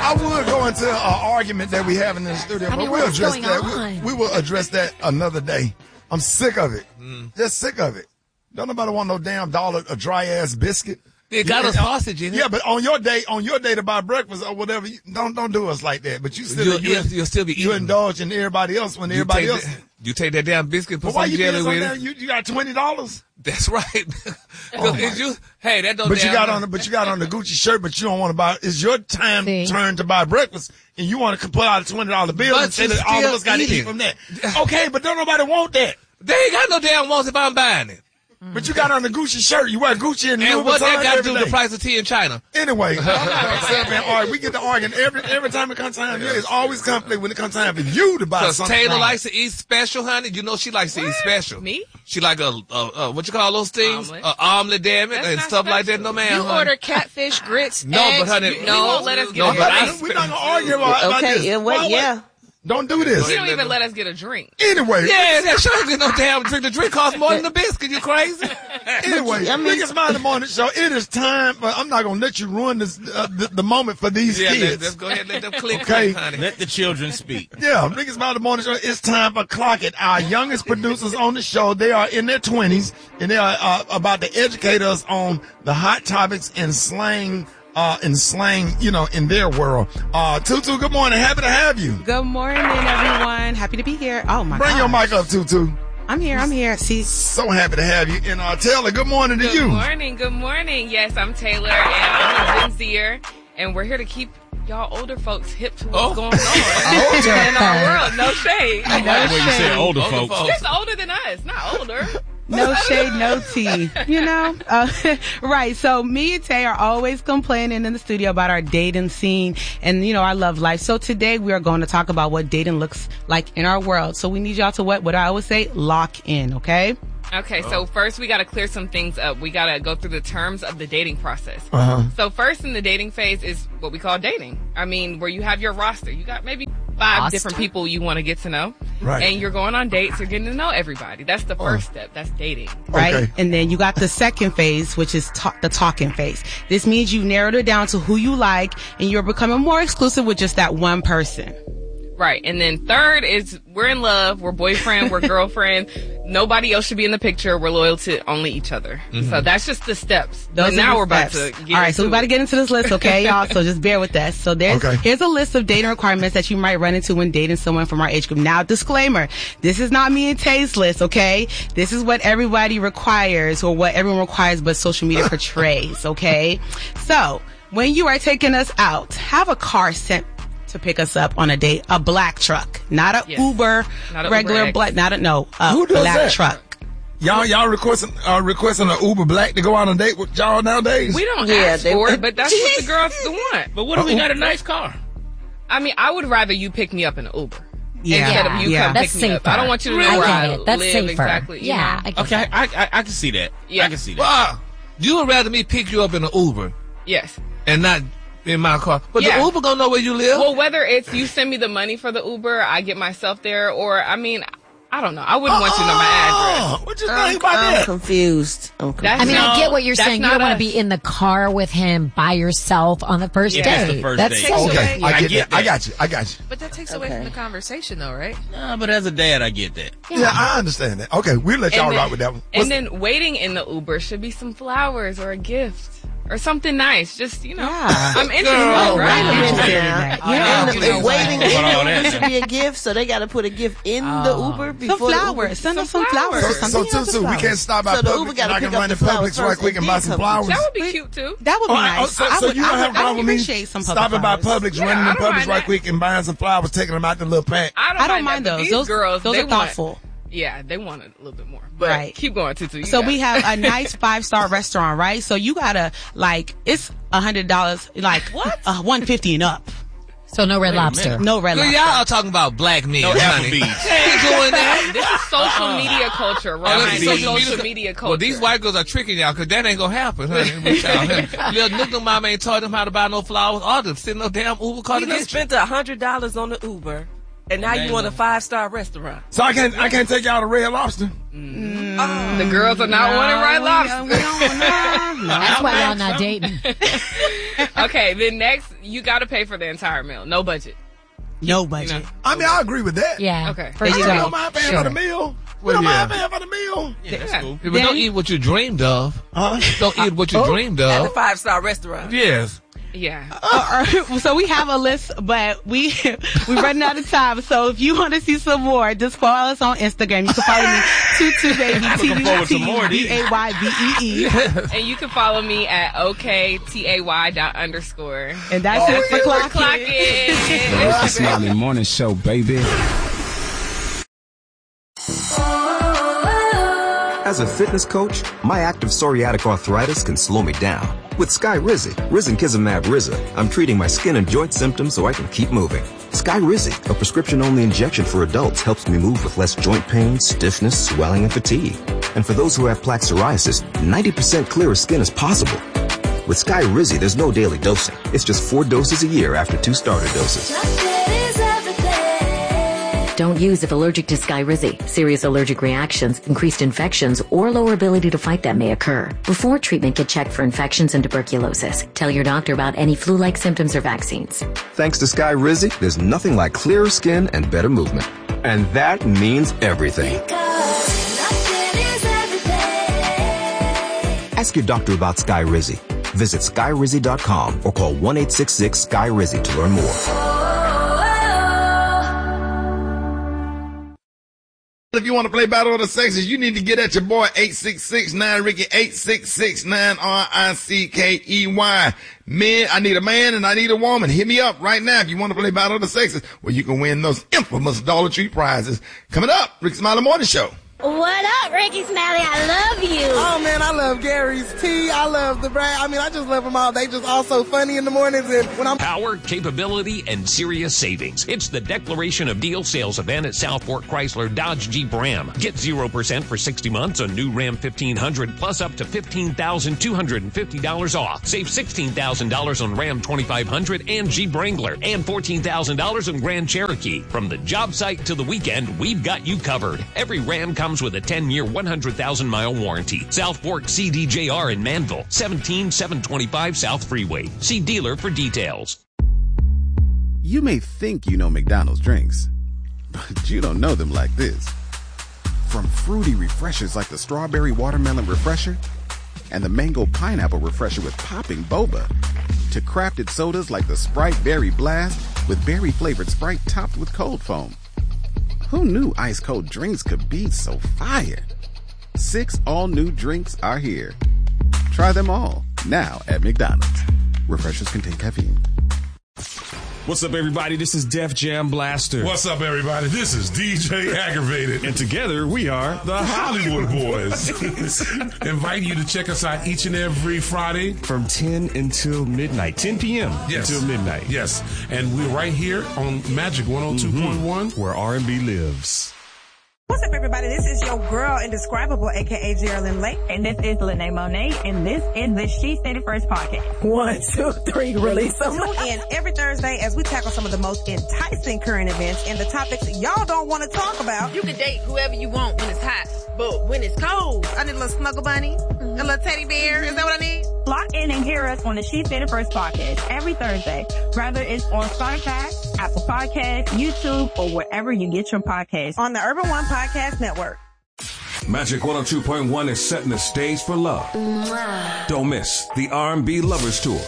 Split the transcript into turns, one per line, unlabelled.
I would go into an argument that we have in the studio, but we'll address that. We will address that another day. I'm sick of it. Just sick of it. Don't nobody want no damn dollar a dry ass biscuit.
It got a sausage in it.
Yeah, but on your day to buy breakfast or whatever, don't do us like that. But
you'll still be eating.
You indulge in everybody else when everybody else.
You take that damn biscuit, put
some
jelly with it.
You got $20.
That's right. That don't.
But you got on the Gucci shirt, but you don't want to buy. It's your turn to buy breakfast, and you want to put out a $20 bill and say that all of us got to eat from that. Okay, but don't nobody want that.
They ain't got no damn wants if I'm buying it.
But you got on the Gucci shirt. You wear Gucci and
what that got to do with the price of tea in China?
Anyway, I'm not upset, man. We get to arguing every time it comes time. It's always conflict when it comes time for you to buy something.
Taylor likes to eat special, honey. You know she likes to eat special.
Me?
She like what you call those things? Omelet, damn it, and stuff special. Like that. No, man.
You order catfish, grits,
no,
eggs.
But honey,
you won't let us get
we're not going to argue about this.
Okay, yeah.
Don't do this.
You don't even let us get a drink.
Anyway.
Yeah, that sure get no damn drink. The drink costs more than the biscuit. You crazy?
Anyway, Biggest Mind in the Morning Show. It is time, but I'm not going to let you ruin this the moment for these kids.
Let's go ahead and let them click, honey.
Let the children speak.
Yeah, Biggest Mind in the Morning Show. It's time for Clock It. Our youngest producers on the show, they are in their 20s, and they are about to educate us on the hot topics and slang, in their world. Tutu, good morning. Happy to have you.
Good morning, everyone. Happy to be here. Oh, my God.
Bring your mic up, Tutu.
I'm here. See,
so happy to have you. And Taylor, good morning to you.
Good morning. Yes, I'm Taylor, and I'm a Gen Zer, and we're here to keep y'all older folks hip to what's going on in our world. No shade.
When you say older folks.
Just older than us, not older.
No shade, no tea, right. So me and Tay are always complaining in the studio about our dating scene and, our love life. So today we are going to talk about what dating looks like in our world. So we need y'all to what I always say, lock in, okay?
Okay, so first we got to clear some things up. We got to go through the terms of the dating process. So first in the dating phase is what we call dating. I mean, where you have your roster. You got maybe 5 different people you want to get to know.
Right.
And you're going on dates. You're getting to know everybody. That's the first step. That's dating.
Right.
Okay.
And then you got the second phase, which is the talking phase. This means you narrowed it down to who you like and you're becoming more exclusive with just that one person.
Right. And then third is we're in love. We're boyfriend. We're girlfriend. Nobody else should be in the picture. We're loyal to only each other. So that's just the steps.
Those
now we're
steps.
about to get
All right. So we're about to get into this list. Okay, y'all. So just bear with us. So here's a list of dating requirements that you might run into when dating someone from our age group. Now, disclaimer. This is not me and Tay's list. Okay. This is what everybody requires or what everyone requires, but social media portrays. Okay. So when you are taking us out, have a car sent to pick us up on a date, a black truck, not a Uber,
not
regular
Uber
black, a
Who does
black
that?
truck.
Y'all requesting an Uber Black to go on a date with y'all nowadays?
We don't ask for it, but that's what the girls want.
But what if we got a nice car?
I mean, I would rather you pick me up in an Uber.
Yeah.
Instead of you come
That's
pick me up.
safer.
I don't want you to know where I
That's
live
safer.
exactly.
Yeah. I get
Okay,
that.
I can see that.
Yeah.
I can see that.
Wow. You would rather me pick you up in an Uber
Yes.
and not in my car. But
Yeah.
the Uber gonna know where you live.
Well, whether it's you send me the money for the Uber, I get myself there, or, I mean, I don't know. I wouldn't want you to know my address.
What you think about
I'm
that?
confused.
That's
I mean, I get what you're
that's
saying. You
not
don't want to
us.
be in the car with him by yourself on the first
Yeah,
date.
that's the first date.
safer.
Okay,
I
I
get
get that.
that.
I got you.
But that takes away from the conversation, though, right?
Nah, but as a dad, I get that.
Yeah, I understand that. Okay, we'll let y'all rock with that one.
And then waiting in the Uber should be some flowers or a gift. Or something nice, just, I'm interested,
Girl,
right?
I'm interested in that. Yeah.
And waiting in
all
the
that.
Uber should be a gift, so they got to put a gift in the Uber before
Some flowers. Send us some flowers. or
So
something.
Tutu, we can't stop by
So the
Publix
Uber
and
gotta
I can
pick up
run
the
to Publix
flowers
right
first
quick and
and
buy
then
some
come.
flowers.
That would be cute, too.
That would be nice.
So
I
you don't have a problem with me
appreciate some public
stopping by
flowers.
Publix,
Yeah,
running
I
to
don't
Publix
mind
right
that.
quick and buying some flowers, taking them out the little pack.
I
don't mind
that, but
those.
These girls,
those
they
are thoughtful.
Want, yeah, they want it a little bit more. But
Right.
keep going, Tutu.
So we have a nice 5-star restaurant, right? So you gotta it's $100, like
What?
$150 and up.
So no Red Lobster.
No Red
Girl,
Lobster.
y'all are talking about black men,
No
honey.
Applebee's.
They ain't doing that.
This is social media culture, right?
that's
Social media culture.
Well, these white girls are tricking y'all because that ain't gonna happen, honey. With y'all. Little Nookie mama ain't taught them how to buy no flowers or to send no damn Uber car
We
to
done
get you.
spent $100 on the Uber. And now you want a 5-star restaurant.
So I can't take y'all to Red Lobster.
The girls are not wanting Red Lobster.
That's why y'all not dating.
Okay, then next, you got to pay for the entire meal. No budget.
No budget.
You know?
I mean, I agree with that.
Yeah.
Okay.
I don't mind paying for the meal. We don't mind paying for the meal.
Yeah, that's cool. But don't eat what you dreamed of. Don't eat what you dreamed
At
of.
the 5-star restaurant.
Yes.
Yeah.
So we have a list, but we're running out of time. So if you want to see some more, just follow us on Instagram. You can follow me, TutuBaby,
And you can follow me at oktay._.
And that's it for Clock It.
It's the Smiley Morning Show, baby.
As a fitness coach, my active psoriatic arthritis can slow me down. With Skyrizi, Risankizumab Riza, I'm treating my skin and joint symptoms so I can keep moving. Skyrizi, a prescription-only injection for adults, helps me move with less joint pain, stiffness, swelling, and fatigue. And for those who have plaque psoriasis, 90% clearer skin is possible. With Skyrizi, there's no daily dosing. It's just 4 doses a year after 2 starter doses.
Don't use if allergic to Skyrizi. Serious allergic reactions, increased infections, or lower ability to fight them may occur. Before treatment, get checked for infections and tuberculosis. Tell your doctor about any flu-like symptoms or vaccines.
Thanks to Skyrizi, there's nothing like clearer skin and better movement. And that means everything. Ask your doctor about Skyrizi. Visit Skyrizi.com or call 1-866-SKY-RIZI to learn more.
If you want to play Battle of the Sexes, you need to get at your boy 866-9-RICKY, 866-9-RICKEY. Men, I need a man and I need a woman. Hit me up right now if you want to play Battle of the Sexes, where you can win those infamous Dollar Tree prizes. Coming up, Rick Smiley Morning Show.
What up, Ricky Smiley? I love you.
Oh, man, I love Gary's Tea. I love the brand. I mean, I just love them all. They just all so funny in the mornings. And when I'm
Power, capability, and serious savings. It's the Declaration of Deal sales event at Southport Chrysler Dodge Jeep Ram. Get 0% for 60 months on new Ram 1500 plus up to $15,250 off. Save $16,000 on Ram 2500 and Jeep Wrangler and $14,000 on Grand Cherokee. From the job site to the weekend, we've got you covered. Every Ram comes with a 10-year, 100,000-mile warranty. South Fork CDJR in Manville, 17725 South Freeway. See dealer for details.
You may think you know McDonald's drinks, but you don't know them like this. From fruity refreshers like the Strawberry Watermelon Refresher and the Mango Pineapple Refresher with popping boba, to crafted sodas like the Sprite Berry Blast with berry-flavored Sprite topped with cold foam. Who knew ice-cold drinks could be so fire? 6 all-new drinks are here. Try them all, now at McDonald's. Refreshers contain caffeine.
What's up, everybody? This is Def Jam Blaster.
What's up, everybody? This is DJ Aggravated.
And together, we are
the Hollywood Boys. Invite you to check us out each and every Friday.
From 10 until midnight. 10 p.m.
Yes.
Until midnight.
Yes. And we're right here on Magic 102.1.
Where R&B lives.
What's up, everybody? This is your girl, Indescribable, a.k.a. Geraldine Lake.
And this is Lene Monet, and this is the She Said It First podcast.
1, 2, 3, release them. Tune in every Thursday as we tackle some of the most enticing current events and the topics y'all don't want to talk about.
You can date whoever you want when it's hot, but when it's cold, I need a little snuggle bunny, a little teddy bear. Is that what I need?
Lock in and hear us on the She Said It First podcast every Thursday, whether it's on Spotify, Apple Podcasts, YouTube, or wherever you get your podcasts.
On the Urban One Podcast Network.
Magic 102.1 is setting the stage for love. Don't miss the R&B Lovers Tour.